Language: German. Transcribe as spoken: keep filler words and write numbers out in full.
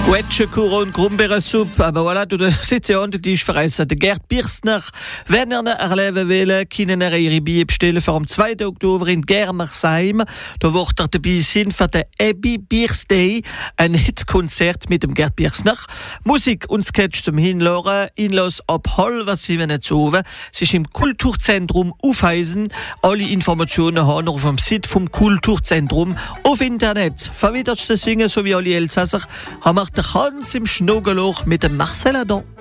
Quetsche, Kuron, Grumbeerensuppe, aber voilà, du sitzt ja unter Tisch verreissen. Der Gerd Birstner, wenn er erleben will, können er ihre Bier bestellen für am zweiten Oktober in Germersheim. Da wird er dabei sein für den Happy Birthday, ein Hitkonzert mit dem Gerd Birstner. Musik und Sketch zum Hinlören, Inlass ab halb sieben zu oben. Es ist im Kulturzentrum Aufheisen. Alle Informationen haben wir auf dem Site vom Kulturzentrum auf Internet. Verwiderst zu singen, so wie alle Elsasser, haben wir den Hans im Schnugelloch mit dem Marcel Adam.